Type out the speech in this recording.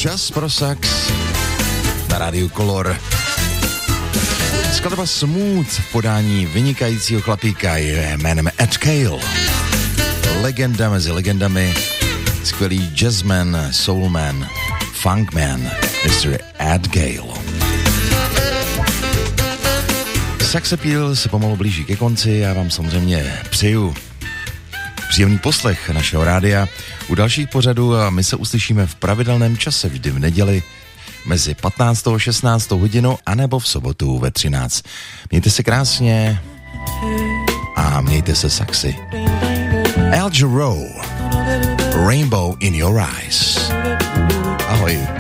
Čas pro sax na rádiu Color. Skladba Smooth v podání vynikajícího chlapíka je jménem Ed Gale. Legenda mezi legendami, skvělý jazzman, soulman, funkman, Mr. Ed Gale. Sax Appeal se pomalu blíží ke konci, já vám samozřejmě přeju příjemný poslech našeho rádia u dalších pořadů a my se uslyšíme v pravidelném čase vždy v neděli mezi 15. a 16. hodinou anebo v sobotu ve 13. Mějte se krásně a mějte se saxy. Al Jarreau, Rainbow in Your Eyes. Ahoj.